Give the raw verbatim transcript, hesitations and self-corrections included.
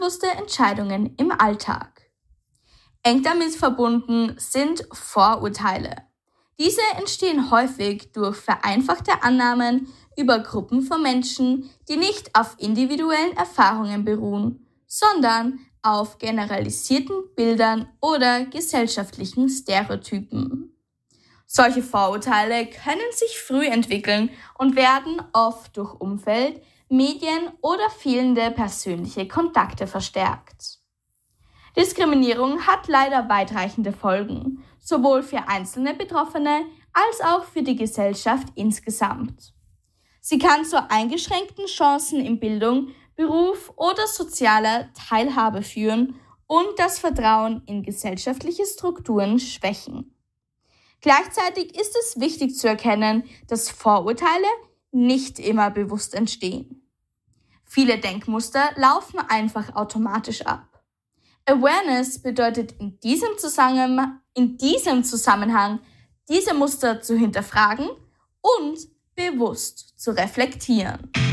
selbstbewusste Entscheidungen im Alltag. Eng damit verbunden sind Vorurteile. Diese entstehen häufig durch vereinfachte Annahmen über Gruppen von Menschen, die nicht auf individuellen Erfahrungen beruhen, sondern auf generalisierten Bildern oder gesellschaftlichen Stereotypen. Solche Vorurteile können sich früh entwickeln und werden oft durch Umfeld, Medien oder fehlende persönliche Kontakte verstärkt. Diskriminierung hat leider weitreichende Folgen, sowohl für einzelne Betroffene als auch für die Gesellschaft insgesamt. Sie kann zu eingeschränkten Chancen in Bildung, Beruf oder sozialer Teilhabe führen und das Vertrauen in gesellschaftliche Strukturen schwächen. Gleichzeitig ist es wichtig zu erkennen, dass Vorurteile nicht immer bewusst entstehen. Viele Denkmuster laufen einfach automatisch ab. Awareness bedeutet in diesem Zusammenhang, in diesem Zusammenhang, diese Muster zu hinterfragen und bewusst zu reflektieren.